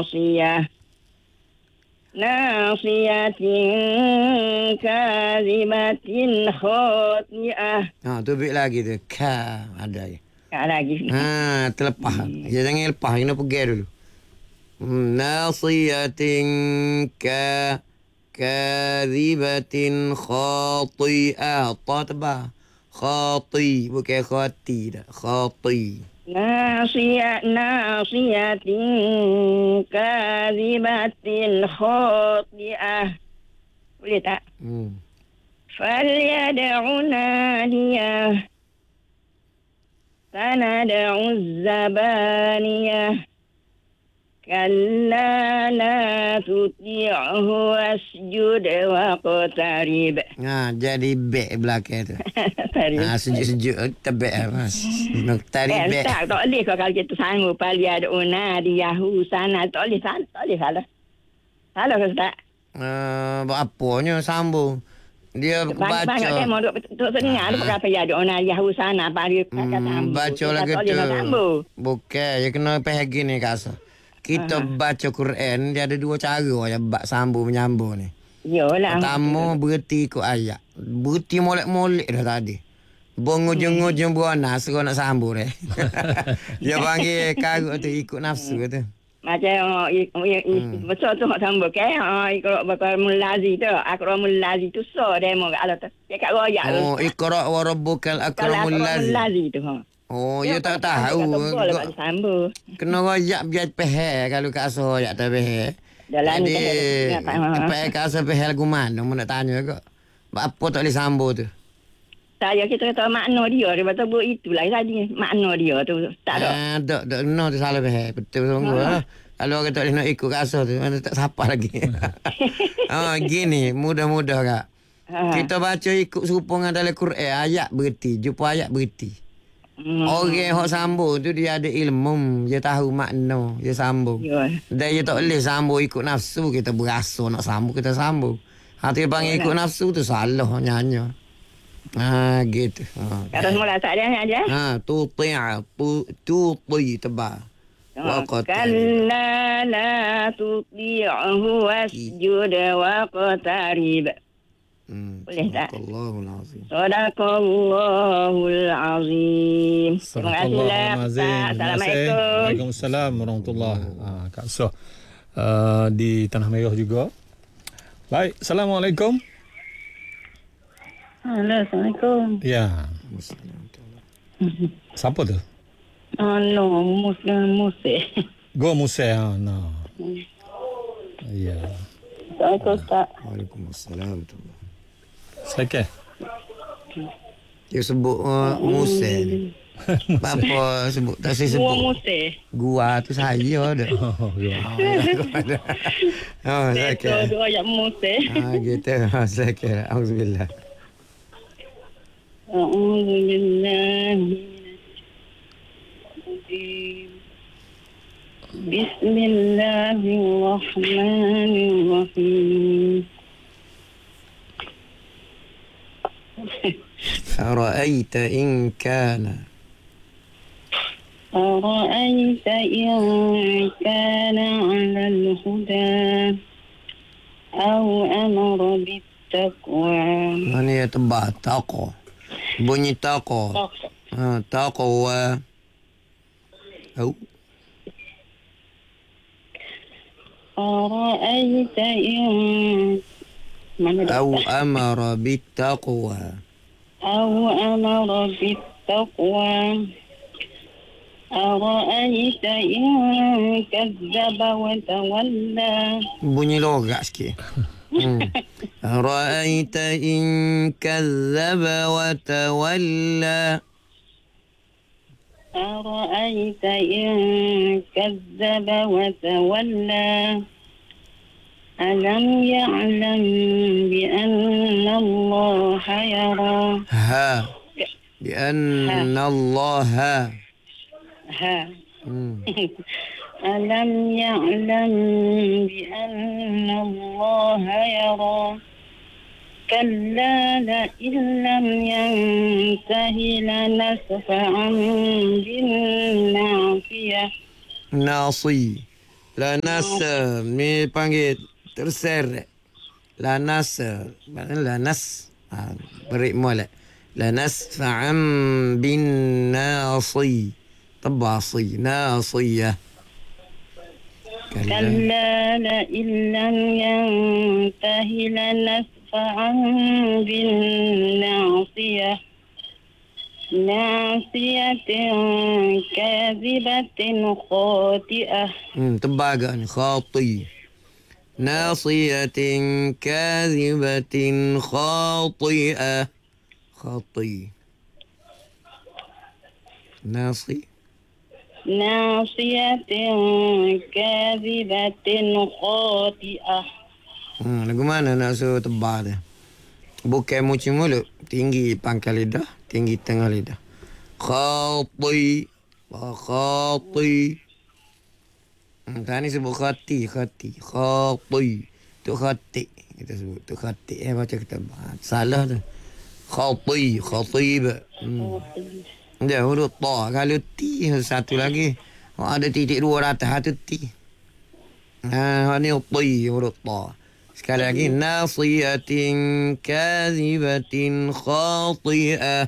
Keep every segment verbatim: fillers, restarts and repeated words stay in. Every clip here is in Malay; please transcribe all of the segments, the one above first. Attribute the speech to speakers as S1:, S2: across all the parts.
S1: ناصية ناصية كاذبة خاطئة.
S2: Ha, tubik lagi tu. Ka ada ya.
S1: Tak lagi.
S2: Ha, terlepas. Hmm. Ya, jangan lepas, kena pergi dulu. Hmm, nasiyatin ka kadhibatin khati'ah. Ta tebal. Khati, bukan khati dah. Khati.
S1: ناصية ناصية كاذبة خاطئة. Boleh tak?
S2: Hmm.
S1: فليدع ناديه سندع الزبانية كلا لا تطيعه واسجد واقترب.
S2: Ha, jadi bek belakang tu. Ha, sejuk-sejuk tebek lah, Mas. Nak tarik bek.
S1: Tak, tak boleh kau kalau kita sanggup فليدع ناديه sana. Tak boleh, tak boleh salah. Salah ke tak?
S2: Uh, apanya sambung. Dia baca.
S1: Banyak kan mau duk dengar tu pakai ya doa Yahoo sana bagi kata
S2: Hmm, baca lagu tu. Bukan, dia kena pahal gini kasa. Kita uh-huh. baca Quran, dia ada dua cara yang bak sambung menyambung ni.
S1: Yalah.
S2: Pertama berhenti ikut ayat. Berhenti molek-molek dah tadi. Bongojong-ojong buana suruh nak sambung eh. Dia panggil karut tu ikut nafsu tu.
S1: Macam hmm. betul tu hak sambung ke ha ikra bakal mulazi tu akra mulazi tu so demo ala tu dia kat royak tu
S2: oh ikra wa rabbukal akramul
S1: lazi tu ha
S2: oh ya tak tahu kena royak biar pehel kalau kat so royak tak pehel jadi pehel kat so pehel lagu mana mau nak tanya kok apa tak boleh sambung tu
S1: saya kita kata makna dia dia betul buat itulah tadi makna dia tu tak ada
S2: tak tak no tu salah pehel betul sungguh ha. Kalau orang tak boleh nak ikut kasar tu mana tak siapa lagi. Oh gini mudah-mudah kak. Ha. Kita baca ikut serupa dengan dalam Quran ayat berhenti jumpa ayat berhenti. Hmm. Orang yang sambung tu dia ada ilmu, dia tahu makna, dia sambung. Ya. Dan dia tak boleh sambung ikut nafsu, kita berasa nak sambung kita sambung. Hati panggil ikut nafsu tu salah nyanyi. Ha gitu. Ha.
S1: Terus mula tak ada aja.
S2: Ha tu ti'a tu tu ti tebal.
S1: كلا لا تطيعه واسجد واقترب. Boleh tak?
S2: Sadaqallahul azim.
S1: Sadaqallahul azim. Terima kasih. Assalamualaikum.
S3: Waalaikumsalam warahmatullahi wabarakatuh. Kak Soh uh, di Tanah Merah juga. Baik, Assalamualaikum.
S4: Halo, Assalamualaikum.
S3: Ya. Siapa tu?
S4: Ah, no, Muslim Muse.
S3: Go Muse, ah, no. Ya.
S4: Assalamualaikum.
S2: Waalaikumsalam.
S3: Sekeh.
S2: Dia sebut uh, Muse. Apa sebut? Tak saya sebut.
S4: Gua Muse.
S2: Gua tu saya dah.
S3: Oh, ya.
S2: Oh, sekeh.
S4: Itu dua yang Muse.
S2: Ah, gitu. Sekeh. Alhamdulillah.
S4: Alhamdulillah. Bismillahirrahmanirrahim.
S2: أرأيت إن كان
S4: أرأيت إن كان على الهدى أو أمر بالتقوى.
S2: Ini ya tebak taqwa. Bunyi taqwa. Ha, taqwa. أو
S4: أرأيت إن
S2: أو أمر بالتقوى
S4: أو أمر بالتقوى أرأيت إن كذب وتولى.
S2: Bunyi logak sikit. Hmm. أرأيت إن كذب وتولى
S4: أرأيت إن كذب وتولى ألم يعلم بأن الله يرى.
S2: ها بأن الله
S4: ها ألم يعلم بأن الله يرى كلا لئن لم ينته لنسفعا بالناصية.
S2: ناصي La nasa. Ni panggil terseret. La nasa. Mana la nas. Ha, beri molek. La nasfa'an bin nasi. Tabasi. Nasiyah.
S4: كلا لئن لم ينته لنسفعا بالناصية ناصية كاذبة خاطئة.
S2: Hmm, tebal agak ni. Khati. Nasiyatin kazibatin khati'ah. Khati. Nasi.
S4: ناصية كاذبة خاطئة.
S2: Hmm, lagu mana nak suruh tebal dia? Bukan muci mulut. Tinggi pangkal lidah. Tinggi tengah lidah. Khati. Khati. Hmm, tadi sebut khati. Khati. Khati. Tu khati. Kita sebut. Tu khati. Eh, baca kita. Salah tu. Khati. Khatib. Hmm. Dia huruf ta. Kalau ti satu lagi. Oh, ada titik dua atas. Satu ti. Ha, ni ti huruf ta. Sekali lagi. Nasiyatin kazibatin khati'ah.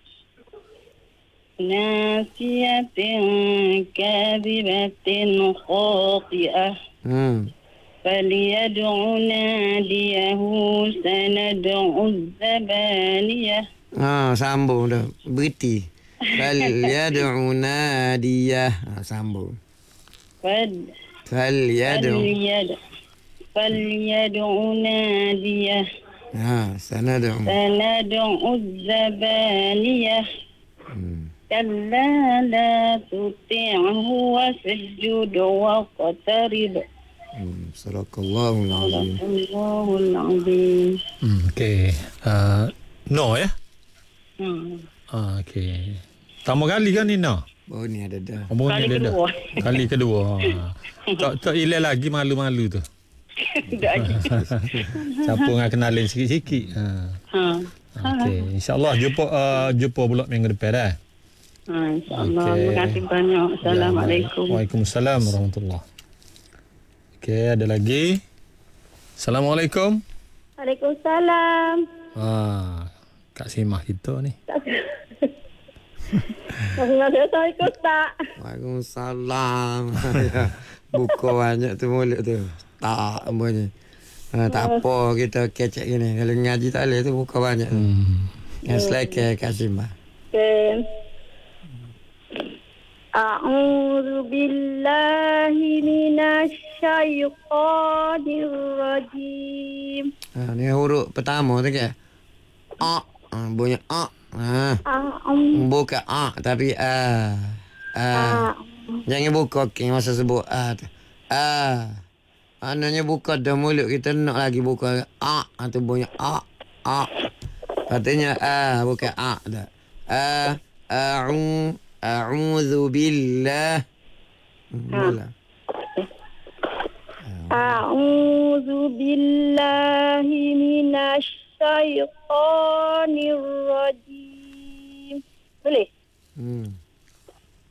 S4: ناصية كاذبة خاطئة.
S2: Hmm.
S4: فليدع ناديه سندع الزبانية.
S2: Ha, sambung dah. Berhenti. Fal yad'u nadiyah. Ha, sambung.
S4: فد
S2: Fal yad'u.
S4: فليدع فليدع ناديه
S2: Ha, sanad'u.
S4: سندع الزبانية.
S2: Hmm.
S4: كلا لا تطيعه واسجد واقترب.
S2: Hmm. Sadaqallahul azim.
S4: الله العظيم.
S3: Hmm, okey. Uh, no ya?
S4: Hmm.
S3: Ah, okey. Pertama kali kan ni no?
S2: Oh, ni ada dah.
S3: Oh,
S4: Kali
S3: ni ada dah.
S4: kedua.
S3: Kali kedua. Ha. tak tak ilai lagi malu-malu tu.
S4: Dah lagi.
S3: Siapa nak kenalin sikit-sikit. Ha.
S4: Ha.
S3: Okey, insya-Allah jumpa uh, jumpa pula minggu depan dah.
S4: Ha, InsyaAllah.
S3: Okey.
S4: Terima kasih banyak. Assalamualaikum.
S3: Waalaikumsalam warahmatullahi. Okey, ada lagi. Assalamualaikum.
S5: Waalaikumsalam.
S3: Ah, Kak Simah kita ni.
S5: Assalamualaikum tak?
S2: Waalaikumsalam. Buka banyak tu mulut tu. Tak semuanya. Ha, tak apa kita kecek gini. Kalau ngaji tak boleh tu buka banyak tu.
S3: Hmm.
S2: Yang selekeh Kak Simah.
S5: Okay. A'udzu billahi minasy syaithanir rajim.
S2: Ha, ni huruf pertama tu ke? A. Ha, bunyi A. Ha.
S5: A'um
S2: Bukan A tapi A. A. Jangan buka king masa sebut A tu. A. Maknanya buka dah mulut kita nak lagi buka A. Ha, tu bunyi A. A. Katanya A bukan A dah. A. A'u. A'udzu billah. Mula.
S5: A'udzu billahi minasy syaithanir